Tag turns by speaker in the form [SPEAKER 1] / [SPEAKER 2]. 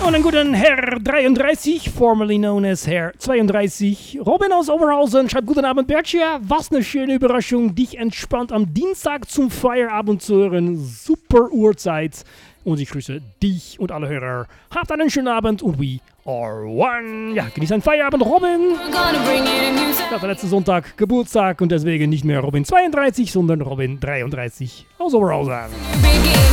[SPEAKER 1] Und einen guten Herr 33, formerly known as Herr 32. Robin aus Oberhausen schreibt: Guten Abend, Bertschia. Was eine schöne Überraschung, dich entspannt am Dienstag zum Feierabend zu hören. Super Uhrzeit. Und ich grüße dich und alle Hörer. Habt einen schönen Abend und we are one. Ja, genießt einen Feierabend, Robin. Ich hatte letzten Sonntag Geburtstag und deswegen nicht mehr Robin 32, sondern Robin 33 aus Oberhausen.